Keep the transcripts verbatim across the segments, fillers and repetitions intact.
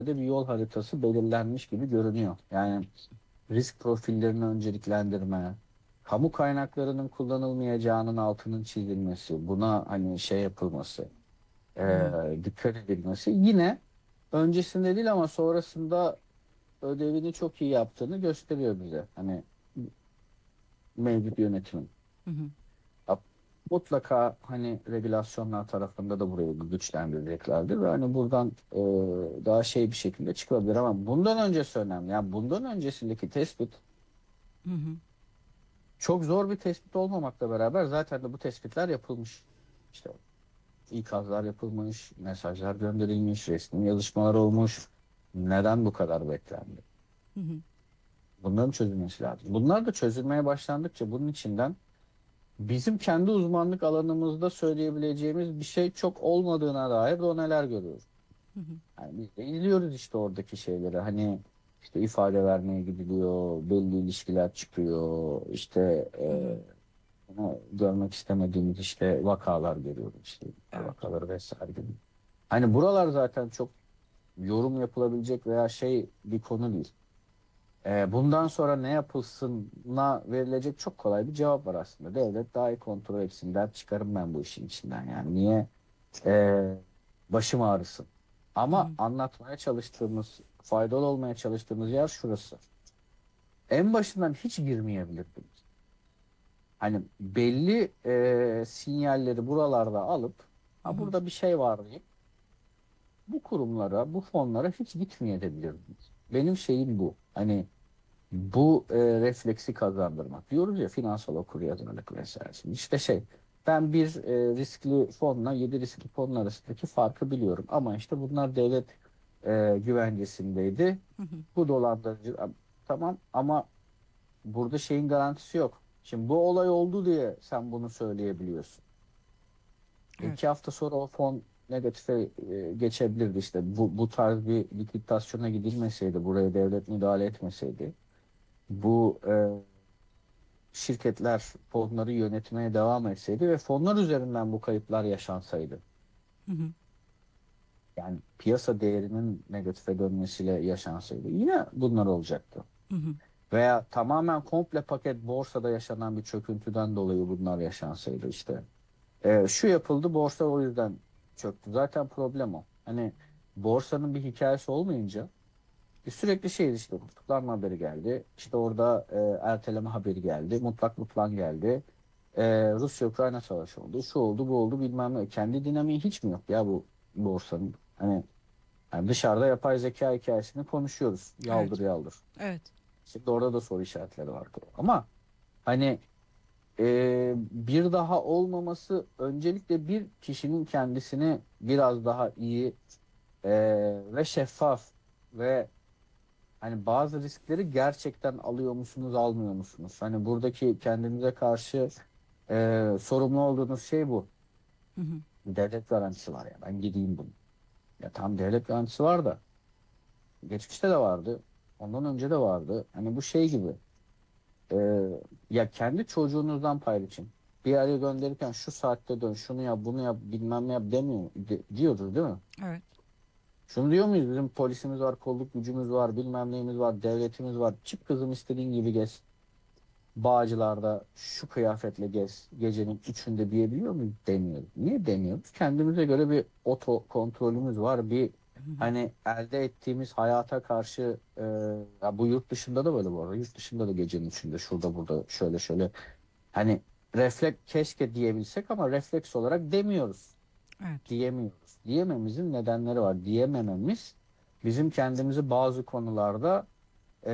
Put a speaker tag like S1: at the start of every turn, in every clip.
S1: bir yol haritası belirlenmiş gibi görünüyor. Yani risk profillerini önceliklendirme, kamu kaynaklarının kullanılmayacağının altının çizilmesi, buna hani şey yapılması, e,
S2: Hı hı.
S1: dikkat edilmesi yine öncesinde değil ama sonrasında ödevini çok iyi yaptığını gösteriyor bize. Hani mevcut yönetimin.
S2: Hı hı.
S1: Ya, mutlaka hani regülasyonlar tarafında da burayı güçlendireceklerdir ve hani buradan e, daha şey bir şekilde çıkabilir ama bundan öncesi önemli. Yani bundan öncesindeki tespit
S2: Hı hı.
S1: çok zor bir tespit olmamakla beraber zaten de bu tespitler yapılmış. İşte ikazlar yapılmış, mesajlar gönderilmiş, resmi yazışmalar olmuş. Neden bu kadar beklendi?
S2: Hı hı.
S1: Bunların çözülmesi lazım. Bunlar da çözülmeye başlandıkça bunun içinden bizim kendi uzmanlık alanımızda söyleyebileceğimiz bir şey çok olmadığına dair doneler görüyoruz.
S2: Hı hı.
S1: Yani biz de izliyoruz işte oradaki şeyleri. Hani işte ifade vermeye gidiliyor, belli ilişkiler çıkıyor. İşte
S2: Hı
S1: e,
S2: hı.
S1: ama görmek istemediğimiz işte vakalar görüyoruz işte
S2: Evet.
S1: vakaları vesaire gibi. Hani buralar zaten çok yorum yapılabilecek veya şey bir konu değil. Ee, bundan sonra ne yapılsına verilecek çok kolay bir cevap var aslında. Devlet daha iyi kontrol etsin der çıkarım ben bu işin içinden yani. Niye? Ee, başım ağrısın.
S2: Hı
S1: Ama
S2: hı.
S1: anlatmaya çalıştığımız, faydalı olmaya çalıştığımız yer şurası. En başından hiç girmeyebilirdik. Hani belli e, sinyalleri buralarda alıp
S2: Hı
S1: ha
S2: hı.
S1: burada bir şey var deyip bu kurumlara, bu fonlara hiç gitmeyebilirdik. Benim şeyim bu. Hani bu e, refleksi kazandırmak. Diyoruz ya finansal okuryazarlık vesaire. Şimdi işte şey ben bir e, riskli fonla yedi riskli fonun arasındaki farkı biliyorum. Ama işte bunlar devlet e, güvencesindeydi.
S2: Hı hı.
S1: Bu dolandırıcı tamam ama burada şeyin garantisi yok. Şimdi bu olay oldu diye sen bunu söyleyebiliyorsun.
S2: Evet.
S1: İki hafta sonra o fon negatife e, geçebilirdi işte. Bu, bu tarz bir likvidasyona gidilmeseydi, buraya devlet müdahale etmeseydi, bu e, şirketler fonları yönetmeye devam etseydi ve fonlar üzerinden bu kayıplar yaşansaydı.
S2: Hı hı.
S1: Yani piyasa değerinin negatife dönmesiyle yaşansaydı yine bunlar olacaktı.
S2: Hı hı.
S1: Veya tamamen komple paket borsada yaşanan bir çöküntüden dolayı bunlar yaşansaydı işte. E, şu yapıldı borsa o yüzden çöktü. Zaten problem o. Hani borsanın bir hikayesi olmayınca e, sürekli şey işte tutuklanma haberi geldi. İşte orada e, erteleme haberi geldi. Mutlak mutlan geldi. E, Rusya-Ukrayna savaşı oldu. Şu oldu bu oldu bilmem ne. Kendi dinamiği hiç mi yok ya bu borsanın? Hani, hani dışarıda yapay zeka hikayesini konuşuyoruz.
S2: Evet.
S1: Yaldır yaldır.
S2: Evet.
S1: Şimdi orada da soru işaretleri var. Ama hani e, bir daha olmaması öncelikle bir kişinin kendisini biraz daha iyi e, ve şeffaf ve hani bazı riskleri gerçekten alıyor musunuz, almıyor musunuz? Hani buradaki kendinize karşı e, sorumlu olduğunuz şey bu.
S2: Hı hı.
S1: Devlet garantisi var ya ben gideyim bunu. Ya tam devlet garantisi var da geçmişte de vardı. Ondan önce de vardı. Hani bu şey gibi. e, ya kendi çocuğunuzdan pay biçin. Bir yere gönderirken şu saatte dön, şunu yap, bunu yap, bilmem ne yap demiyor, di- diyoruz değil mi?
S2: Evet.
S1: Şunu diyor muyuz? Bizim polisimiz var, kolluk gücümüz var, bilmem neyimiz var, devletimiz var. Çık kızım istediğin gibi gez. Bağcılar'da şu kıyafetle gez. Gecenin üçünde diyebiliyor muyuz? Demiyoruz. Niye demiyoruz? Kendimize göre bir oto kontrolümüz var. Bir
S2: Hı hı.
S1: hani elde ettiğimiz hayata karşı e, ya bu yurt dışında da böyle bu arada. Yurt dışında da gecenin üçünde şurada burada şöyle şöyle. Hani refleks keşke diyebilsek ama refleks olarak demiyoruz.
S2: Evet.
S1: Diyemiyoruz. Diyememizin nedenleri var. Diyemememiz bizim kendimizi bazı konularda e,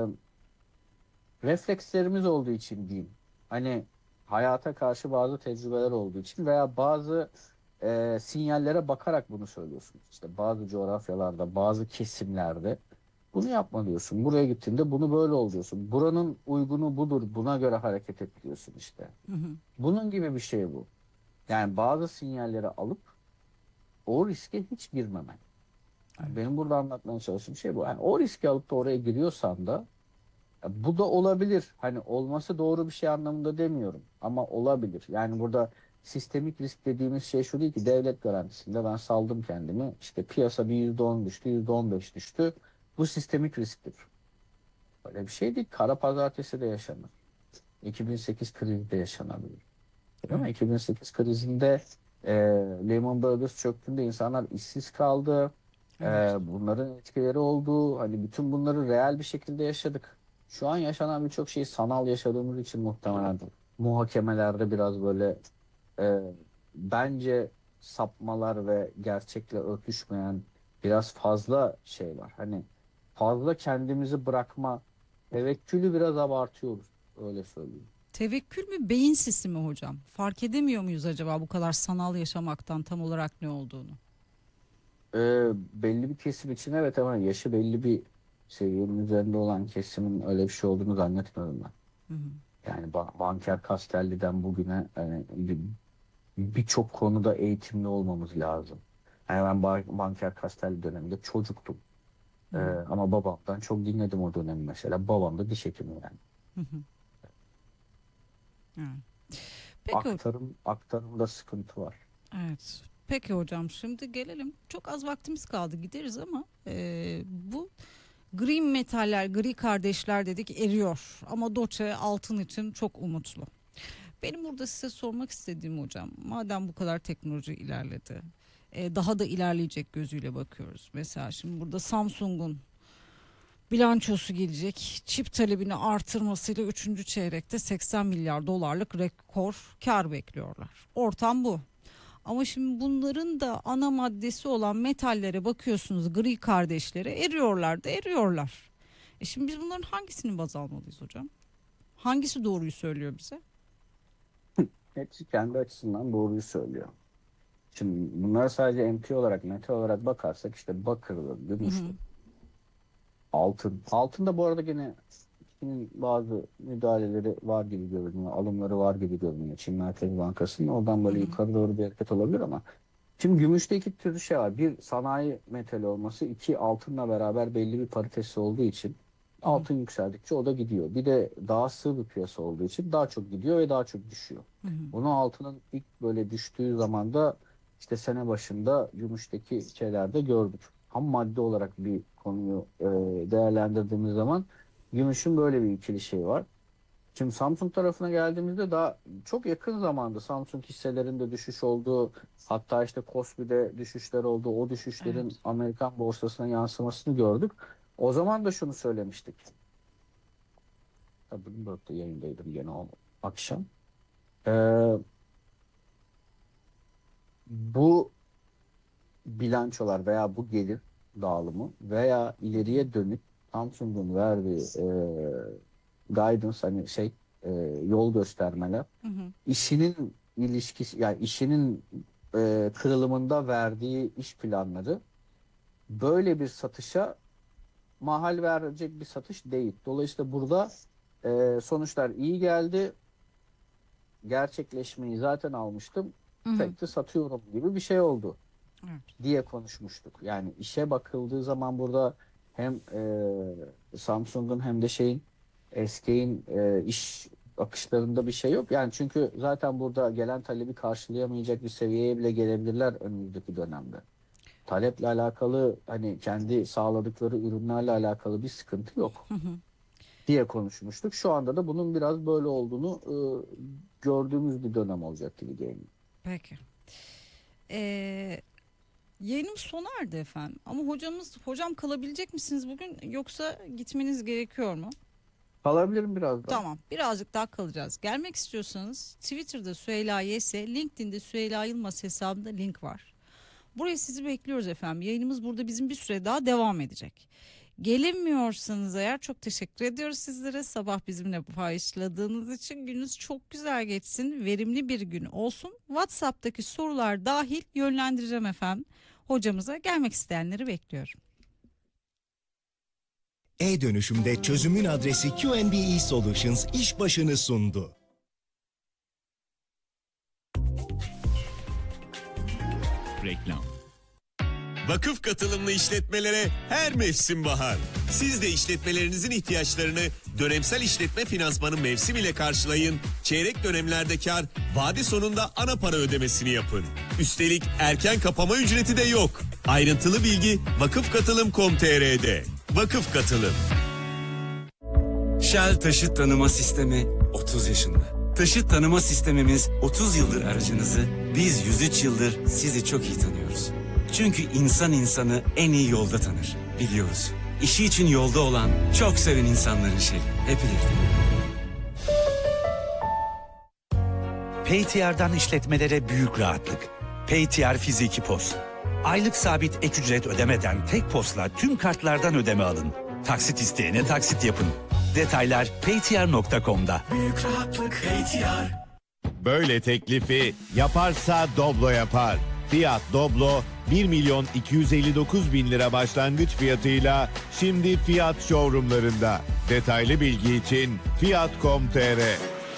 S1: reflekslerimiz olduğu için diyeyim. Hani hayata karşı bazı tecrübeler olduğu için veya bazı e, sinyallere bakarak bunu söylüyorsunuz. İşte bazı coğrafyalarda, bazı kesimlerde bunu yapma diyorsun. Buraya gittiğinde bunu böyle ol diyorsun. Buranın uygunu budur. Buna göre hareket et diyorsun işte.
S2: Hı hı.
S1: Bunun gibi bir şey bu. Yani bazı sinyalleri alıp o riske hiç girmemek. Yani
S2: Evet.
S1: benim burada anlatmaya çalıştığım şey bu. Yani o riski alıp da oraya giriyorsan da ya bu da olabilir. Hani olması doğru bir şey anlamında demiyorum ama olabilir. Yani burada sistemik risk dediğimiz şey şu değil ki devlet garantisinde ben saldım kendimi. İşte piyasa bir yüzde on düştü, yüzde on beş düştü. Bu sistemik risktir. Öyle bir şey değil. Kara pazartesi de yaşanır. iki bin sekiz krizi de yaşanabilir. Değil mi?
S2: Evet.
S1: iki bin sekiz krizinde e, Lehman Brothers çöktüğünde insanlar işsiz kaldı. E,
S2: Evet.
S1: bunların etkileri oldu. Hani bütün bunları reel bir şekilde yaşadık. Şu an yaşanan birçok şeyi sanal yaşadığımız için muhtemelen muhakemelerde biraz böyle e, bence sapmalar ve gerçekle örtüşmeyen biraz fazla şey var. Hani fazla kendimizi bırakma, tevekkülü biraz abartıyoruz. Öyle söyleyeyim.
S2: Tevekkül mü, beyin sisi mi hocam? Fark edemiyor muyuz acaba bu kadar sanal yaşamaktan tam olarak ne olduğunu?
S1: Ee, belli bir kesim için evet, ama yaşı belli bir seviyenin üzerinde olan kesimin öyle bir şey olduğunu zannetmiyorum ben.
S2: Hı hı.
S1: Yani ba- Banker Castelli'den bugüne yani bir- birçok konuda eğitimli olmamız lazım. Yani ben ba- Banker Castelli döneminde çocuktum.
S2: Hı
S1: Ee,
S2: hı.
S1: ama babamdan çok dinledim o dönemi mesela. Babam da diş hekimi yani.
S2: Hı hı. Evet. Peki hocam.
S1: Aktarım, aktarımda sıkıntı var.
S2: Evet. Peki hocam, şimdi gelelim. Çok az vaktimiz kaldı, gideriz ama e, bu gri metaller, gri kardeşler dedik, eriyor. Ama Doçe altın için çok umutlu. Benim burada size sormak istediğim hocam, madem bu kadar teknoloji ilerledi, e, daha da ilerleyecek gözüyle bakıyoruz. Mesela şimdi burada Samsung'un bilançosu gelecek. Çip talebini artırmasıyla üçüncü çeyrekte seksen milyar dolarlık rekor kar bekliyorlar. Ortam bu. Ama şimdi bunların da ana maddesi olan metallere bakıyorsunuz, gri kardeşlere, eriyorlar da eriyorlar. E şimdi biz bunların hangisini baz almalıyız hocam? Hangisi doğruyu söylüyor bize?
S1: Hepsi kendi açısından doğruyu söylüyor. Şimdi bunlara sadece M P olarak, metal olarak bakarsak işte bakırdır,
S2: Hı hı.
S1: gümüştür, altın. Altın da bu arada gene Çin'in bazı müdahaleleri var gibi görünüyor. Alımları var gibi görünüyor. Çin Merkez Bankası'nın oradan
S2: Hı
S1: böyle
S2: hı.
S1: yukarı doğru bir hareket olabilir ama şimdi gümüşte iki türlü şey var. Bir, sanayi metali olması. İki, altınla beraber belli bir paritesi olduğu için
S2: Hı hı.
S1: altın yükseldikçe o da gidiyor. Bir de daha sığ bir piyasa olduğu için daha çok gidiyor ve daha çok düşüyor.
S2: Hı hı.
S1: Bunu altının ilk böyle düştüğü zaman da işte sene başında gümüşteki şeylerde gördük. Ham madde olarak bir konuyu e, değerlendirdiğimiz zaman gümüşün böyle bir ikili şey var. Şimdi Samsung tarafına geldiğimizde daha çok yakın zamanda Samsung hisselerinde düşüş oldu. Hatta işte Kospi'de düşüşler oldu. O düşüşlerin
S2: Evet.
S1: Amerikan borsasına yansımasını gördük. O zaman da şunu söylemiştik. Tabii Bloomberg'de yayındaydım gene o akşam. Ee, bu bilançolar veya bu gelir dağılımı veya
S2: Hı hı.
S1: ileriye dönük Samsung'un verdiği e, guidance, hani şey, e, yol göstermeler,
S2: Hı hı.
S1: işinin ilişkisi, yani işinin e, kırılımında verdiği iş planları böyle bir satışa mahal verecek bir satış değil. Dolayısıyla burada e, sonuçlar iyi geldi. Gerçekleşmeyi zaten almıştım.
S2: Hı hı.
S1: Tek de satıyorum gibi bir şey oldu
S2: Evet.
S1: diye konuşmuştuk. Yani işe bakıldığı zaman burada hem e, Samsung'un hem de şeyin, S K'in e, iş akışlarında bir şey yok. Yani çünkü zaten burada gelen talebi karşılayamayacak bir seviyeye bile gelebilirler önümüzdeki dönemde. Taleple alakalı, hani kendi sağladıkları ürünlerle alakalı bir sıkıntı yok
S2: Hı hı.
S1: diye konuşmuştuk. Şu anda da bunun biraz böyle olduğunu e, gördüğümüz bir dönem olacak gibi geliyor.
S2: Peki. Ee, Yayınım sona erdi efendim. Ama hocamız, hocam kalabilecek misiniz bugün, yoksa gitmeniz gerekiyor mu?
S1: Kalabilirim biraz daha.
S2: Tamam, birazcık daha kalacağız. Gelmek istiyorsanız Twitter'da Süheyla Yese, LinkedIn'de Süheyla Yılmaz hesabında link var. Buraya sizi bekliyoruz efendim. Yayınımız burada bizim bir süre daha devam edecek. Gelemiyorsanız eğer, çok teşekkür ediyoruz sizlere. Sabah bizimle paylaşladığınız için gününüz çok güzel geçsin. Verimli bir gün olsun. WhatsApp'taki sorular dahil yönlendireceğim efendim. Hocamıza gelmek isteyenleri bekliyorum.
S3: E-dönüşümde çözümün adresi Q N B E Solutions iş başını sundu.
S4: Reklam. Vakıf katılımlı işletmelere her mevsim bahar. Siz de işletmelerinizin ihtiyaçlarını dönemsel işletme finansmanı mevsim ile karşılayın. Çeyrek dönemlerde kar, vade sonunda ana para ödemesini yapın. Üstelik erken kapama ücreti de yok. Ayrıntılı bilgi vakıfkatılım nokta com nokta tr'de. Vakıf Katılım.
S5: Shell Taşıt Tanıma Sistemi otuz yaşında. Taşıt tanıma sistemimiz otuz yıldır aracınızı, biz yüz üç yıldır sizi çok iyi tanıyoruz. Çünkü insan insanı en iyi yolda tanır, biliyoruz. İşi için yolda olan, çok seven insanların şeyi, hep birlikte.
S6: P T R'dan işletmelere büyük rahatlık. P T R Fiziki Pos. Aylık sabit ek ücret ödemeden tek posla tüm kartlardan ödeme alın. Taksit isteyene taksit yapın. Detaylar p t r nokta com'da.
S5: Büyük rahatlık P T R.
S7: Böyle teklifi yaparsa Doblo yapar. Fiat Doblo bir milyon iki yüz elli dokuz bin lira başlangıç fiyatıyla şimdi Fiat showroomlarında. Detaylı bilgi için fiyat nokta com nokta tr.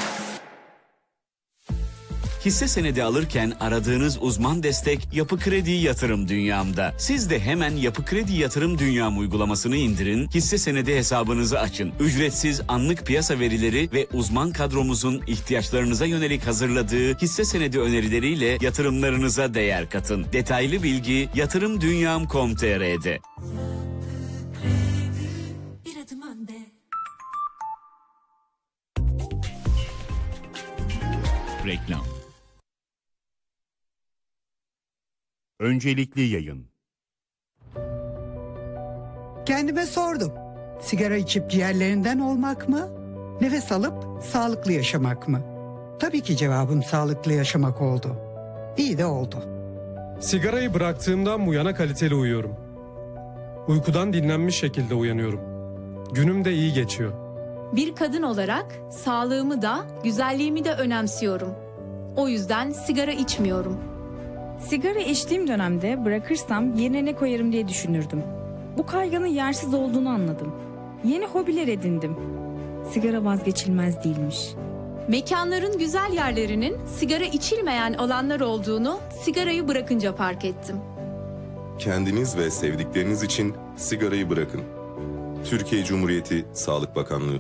S8: Hisse senedi alırken aradığınız uzman destek Yapı Kredi Yatırım Dünyam'da. Siz de hemen Yapı Kredi Yatırım Dünyam uygulamasını indirin, hisse senedi hesabınızı açın. Ücretsiz anlık piyasa verileri ve uzman kadromuzun ihtiyaçlarınıza yönelik hazırladığı hisse senedi önerileriyle yatırımlarınıza değer katın. Detaylı bilgi yatırım dünyam nokta com nokta tr'de.
S9: Bir adım önde.
S10: Reklam. Öncelikli yayın.
S11: Kendime sordum. Sigara içip ciğerlerinden olmak mı? Nefes alıp sağlıklı yaşamak mı? Tabii ki cevabım sağlıklı yaşamak oldu. İyi de oldu.
S12: Sigarayı bıraktığımdan bu yana kaliteli uyuyorum. Uykudan dinlenmiş şekilde uyanıyorum. Günüm de iyi geçiyor.
S9: Bir kadın olarak sağlığımı da güzelliğimi de önemsiyorum. O yüzden sigara içmiyorum.
S13: Sigara içtiğim dönemde bırakırsam yerine ne koyarım diye düşünürdüm. Bu kaygının yersiz olduğunu anladım. Yeni hobiler edindim. Sigara vazgeçilmez değilmiş.
S9: Mekanların güzel yerlerinin sigara içilmeyen alanlar olduğunu sigarayı bırakınca fark ettim.
S14: Kendiniz ve sevdikleriniz için sigarayı bırakın. Türkiye Cumhuriyeti Sağlık Bakanlığı.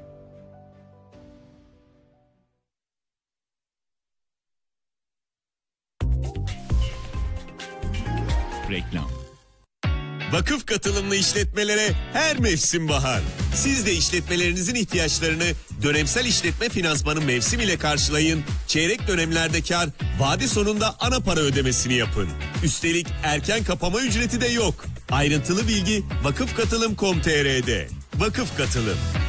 S10: Reklam.
S4: Vakıf katılımlı işletmelere her mevsim bahar. Siz de işletmelerinizin ihtiyaçlarını dönemsel işletme finansmanı mevsim ile karşılayın. Çeyrek dönemlerde kar, vade sonunda ana para ödemesini yapın. Üstelik erken kapama ücreti de yok. Ayrıntılı bilgi vakıfkatılım nokta com nokta tr'de. Vakıf Katılım.